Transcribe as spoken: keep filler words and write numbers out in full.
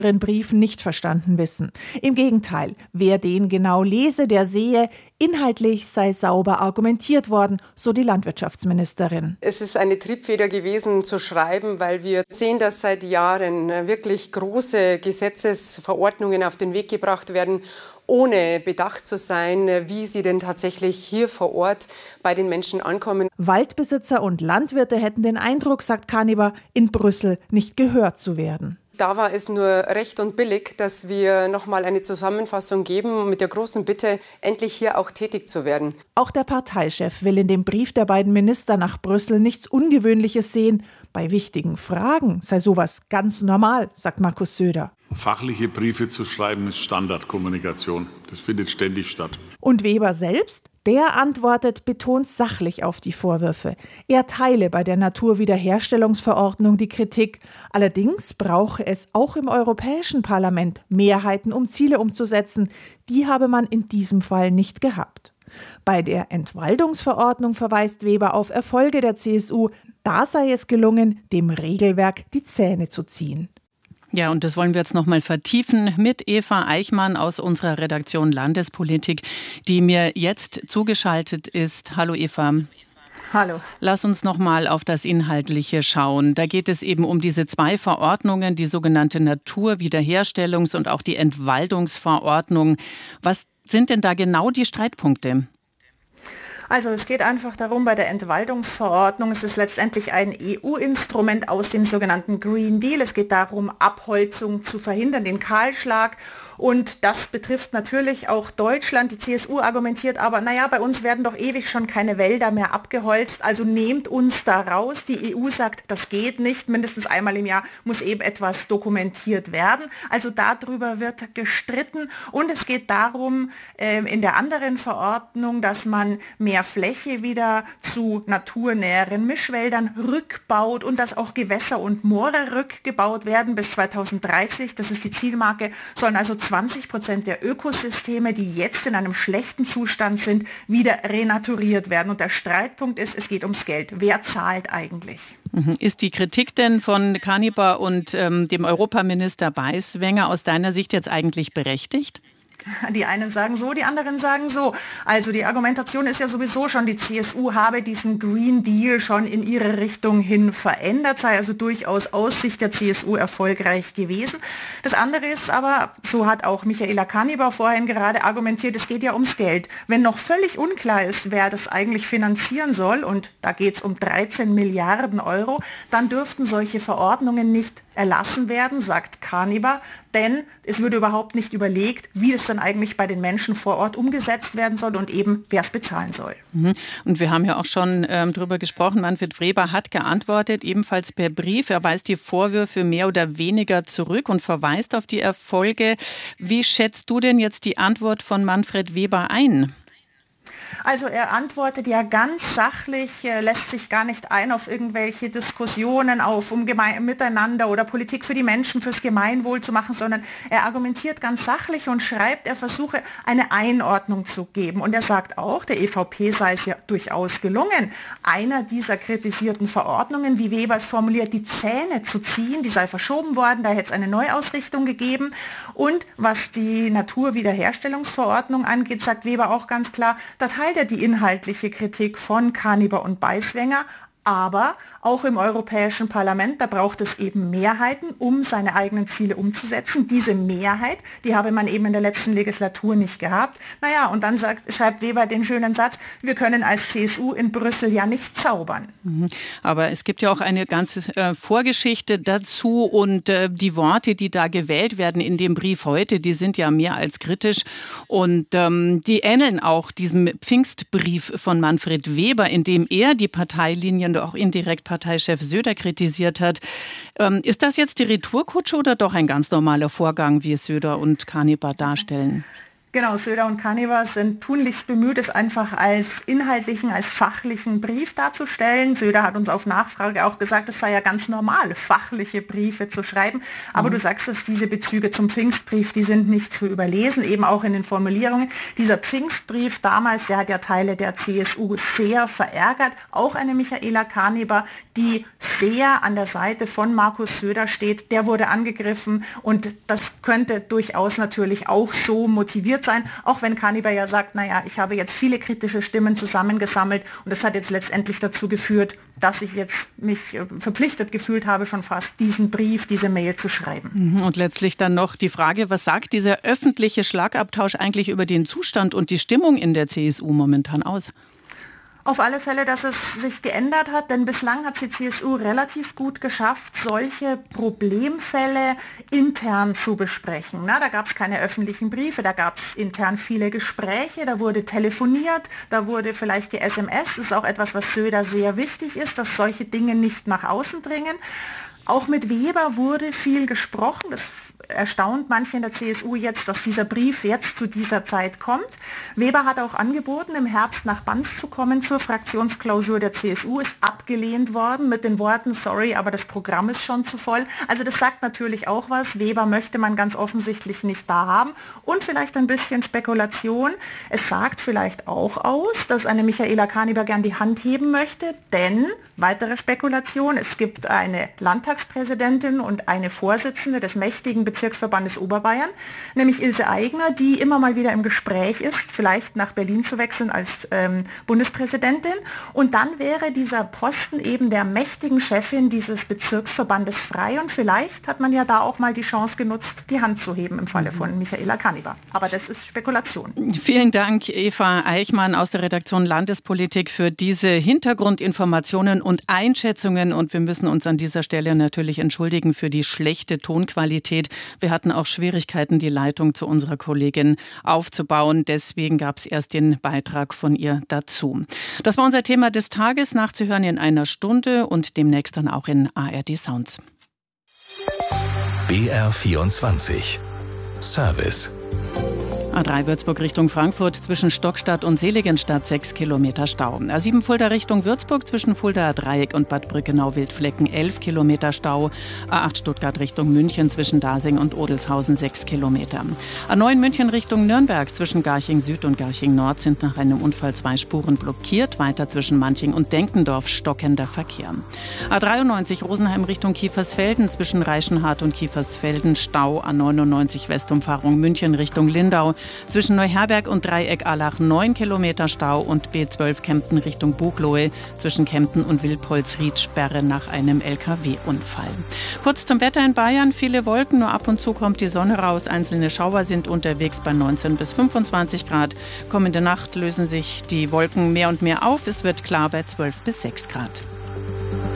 Brief nicht verstanden wissen. Im Gegenteil, wer den genau lese, der sehe, inhaltlich sei sauber argumentiert worden, so die Landwirtschaftsministerin. Es ist eine Triebfeder gewesen zu schreiben, weil wir sehen, dass seit Jahren wirklich große Gesetzesverordnungen auf den Weg gebracht werden, ohne bedacht zu sein, wie sie denn tatsächlich hier vor Ort bei den Menschen ankommen. Waldbesitzer und Landwirte hätten den Eindruck, sagt Kaniber, in Brüssel nicht gehört zu werden. Da war es nur recht und billig, dass wir noch mal eine Zusammenfassung geben, mit der großen Bitte, endlich hier auch tätig zu werden. Auch der Parteichef will in dem Brief der beiden Minister nach Brüssel nichts Ungewöhnliches sehen. Bei wichtigen Fragen sei sowas ganz normal, sagt Markus Söder. Fachliche Briefe zu schreiben ist Standardkommunikation. Das findet ständig statt. Und Weber selbst? Der antwortet betont sachlich auf die Vorwürfe. Er teile bei der Naturwiederherstellungsverordnung die Kritik. Allerdings brauche es auch im Europäischen Parlament Mehrheiten, um Ziele umzusetzen. Die habe man in diesem Fall nicht gehabt. Bei der Entwaldungsverordnung verweist Weber auf Erfolge der C S U. Da sei es gelungen, dem Regelwerk die Zähne zu ziehen. Ja, und das wollen wir jetzt noch mal vertiefen mit Eva Eichmann aus unserer Redaktion Landespolitik, die mir jetzt zugeschaltet ist. Hallo Eva. Hallo. Lass uns noch mal auf das Inhaltliche schauen. Da geht es eben um diese zwei Verordnungen, die sogenannte Naturwiederherstellungs- und auch die Entwaldungsverordnung. Was sind denn da genau die Streitpunkte? Also es geht einfach darum, bei der Entwaldungsverordnung, es ist letztendlich ein E U-Instrument aus dem sogenannten Green Deal. Es geht darum, Abholzung zu verhindern, den Kahlschlag. Und das betrifft natürlich auch Deutschland. Die C S U argumentiert aber, naja, bei uns werden doch ewig schon keine Wälder mehr abgeholzt, also nehmt uns da raus. Die E U sagt, das geht nicht. Mindestens einmal im Jahr muss eben etwas dokumentiert werden. Also darüber wird gestritten. Und es geht darum, in der anderen Verordnung, dass man mehr Fläche wieder zu naturnäheren Mischwäldern rückbaut und dass auch Gewässer und Moore rückgebaut werden bis zweitausenddreißig. Das ist die Zielmarke, sollen also zwanzig Prozent der Ökosysteme, die jetzt in einem schlechten Zustand sind, wieder renaturiert werden. Und der Streitpunkt ist, es geht ums Geld. Wer zahlt eigentlich? Ist die Kritik denn von Kaniber und ähm, dem Europaminister Beiswenger aus deiner Sicht jetzt eigentlich berechtigt? Die einen sagen so, die anderen sagen so. Also die Argumentation ist ja sowieso schon, die C S U habe diesen Green Deal schon in ihre Richtung hin verändert, sei also durchaus aus Sicht der C S U erfolgreich gewesen. Das andere ist aber, so hat auch Michaela Kaniber vorhin gerade argumentiert, es geht ja ums Geld. Wenn noch völlig unklar ist, wer das eigentlich finanzieren soll, und da geht es um dreizehn Milliarden Euro, dann dürften solche Verordnungen nicht erlassen werden, sagt Kaniber, denn es würde überhaupt nicht überlegt, wie es dann eigentlich bei den Menschen vor Ort umgesetzt werden soll und eben, wer es bezahlen soll. Und wir haben ja auch schon ähm, darüber gesprochen, Manfred Weber hat geantwortet, ebenfalls per Brief. Er weist die Vorwürfe mehr oder weniger zurück und verweist auf die Erfolge. Wie schätzt du denn jetzt die Antwort von Manfred Weber ein? Also er antwortet ja ganz sachlich, lässt sich gar nicht ein auf irgendwelche Diskussionen auf, um Geme- Miteinander oder Politik für die Menschen, fürs Gemeinwohl zu machen, sondern er argumentiert ganz sachlich und schreibt, er versuche eine Einordnung zu geben. Und er sagt auch, der E V P sei es ja durchaus gelungen, einer dieser kritisierten Verordnungen, wie Weber es formuliert, die Zähne zu ziehen, die sei verschoben worden, da hätte es eine Neuausrichtung gegeben. Und was die Naturwiederherstellungsverordnung angeht, sagt Weber auch ganz klar, da teilt er die inhaltliche Kritik von Kaniber und Beiswenger, aber auch im Europäischen Parlament, da braucht es eben Mehrheiten, um seine eigenen Ziele umzusetzen. Diese Mehrheit, die habe man eben in der letzten Legislatur nicht gehabt. Naja, und dann sagt, schreibt Weber den schönen Satz, wir können als C S U in Brüssel ja nicht zaubern. Aber es gibt ja auch eine ganze äh, Vorgeschichte dazu und äh, die Worte, die da gewählt werden in dem Brief heute, die sind ja mehr als kritisch und ähm, die ähneln auch diesem Pfingstbrief von Manfred Weber, in dem er die Parteilinien auch indirekt Parteichef Söder kritisiert hat. Ähm, ist das jetzt die Retourkutsche oder doch ein ganz normaler Vorgang, wie es Söder und Kaniber darstellen? Genau, Söder und Kaniber sind tunlichst bemüht, es einfach als inhaltlichen, als fachlichen Brief darzustellen. Söder hat uns auf Nachfrage auch gesagt, es sei ja ganz normal, fachliche Briefe zu schreiben. Aber mhm. du sagst es, diese Bezüge zum Pfingstbrief, die sind nicht zu überlesen, eben auch in den Formulierungen. Dieser Pfingstbrief damals, der hat ja Teile der C S U sehr verärgert. Auch eine Michaela Kaniber, die sehr an der Seite von Markus Söder steht, der wurde angegriffen und das könnte durchaus natürlich auch so motiviert sein, auch wenn Kaniber ja sagt, naja, ich habe jetzt viele kritische Stimmen zusammengesammelt und das hat jetzt letztendlich dazu geführt, dass ich jetzt mich verpflichtet gefühlt habe, schon fast diesen Brief, diese Mail zu schreiben. Und letztlich dann noch die Frage, was sagt dieser öffentliche Schlagabtausch eigentlich über den Zustand und die Stimmung in der C S U momentan aus? Auf alle Fälle, dass es sich geändert hat, denn bislang hat die C S U relativ gut geschafft, solche Problemfälle intern zu besprechen. Na, da gab es keine öffentlichen Briefe, da gab es intern viele Gespräche, da wurde telefoniert, da wurde vielleicht ge S M S. Das ist auch etwas, was Söder sehr wichtig ist, dass solche Dinge nicht nach außen dringen. Auch mit Weber wurde viel gesprochen. Das erstaunt manche in der C S U jetzt, dass dieser Brief jetzt zu dieser Zeit kommt. Weber hat auch angeboten, im Herbst nach Banz zu kommen zur Fraktionsklausur der C S U, ist abgelehnt worden mit den Worten, sorry, aber das Programm ist schon zu voll. Also das sagt natürlich auch was. Weber möchte man ganz offensichtlich nicht da haben. Und vielleicht ein bisschen Spekulation. Es sagt vielleicht auch aus, dass eine Michaela Kaniber gern die Hand heben möchte, denn, weitere Spekulation, es gibt eine Landtagspräsidentin und eine Vorsitzende des mächtigen Bezirksverbandes Oberbayern, nämlich Ilse Aigner, die immer mal wieder im Gespräch ist, vielleicht nach Berlin zu wechseln als ähm, Bundespräsidentin. Und dann wäre dieser Posten eben der mächtigen Chefin dieses Bezirksverbandes frei. Und vielleicht hat man ja da auch mal die Chance genutzt, die Hand zu heben im Falle von Michaela Kaniber. Aber das ist Spekulation. Vielen Dank, Eva Eichmann aus der Redaktion Landespolitik, für diese Hintergrundinformationen und Einschätzungen. Und wir müssen uns an dieser Stelle natürlich entschuldigen für die schlechte Tonqualität. Wir hatten auch Schwierigkeiten, die Leitung zu unserer Kollegin aufzubauen. Deswegen gab es erst den Beitrag von ihr dazu. Das war unser Thema des Tages, nachzuhören in einer Stunde und demnächst dann auch in A R D Sounds. B R vierundzwanzig Service. A drei Würzburg Richtung Frankfurt zwischen Stockstadt und Seligenstadt sechs Kilometer Stau. A sieben Fulda Richtung Würzburg zwischen Fuldaer Dreieck und Bad Brückenau-Wildflecken elf Kilometer Stau. A acht Stuttgart Richtung München zwischen Dasing und Odelshausen sechs Kilometer. A neun München Richtung Nürnberg zwischen Garching Süd und Garching Nord sind nach einem Unfall zwei Spuren blockiert. Weiter zwischen Manching und Denkendorf stockender Verkehr. A dreiundneunzig Rosenheim Richtung Kiefersfelden zwischen Reichenhart und Kiefersfelden Stau. A neunundneunzig Westumfahrung München Richtung Lindau. Zwischen Neuherberg und Dreieck-Allach neun Kilometer Stau und B zwölf Kempten Richtung Buchloe zwischen Kempten und Wilpolsried Sperre nach einem L K W-Unfall. Kurz zum Wetter in Bayern. Viele Wolken, nur ab und zu kommt die Sonne raus. Einzelne Schauer sind unterwegs bei neunzehn bis fünfundzwanzig Grad. Kommende Nacht lösen sich die Wolken mehr und mehr auf. Es wird klar bei zwölf bis sechs Grad.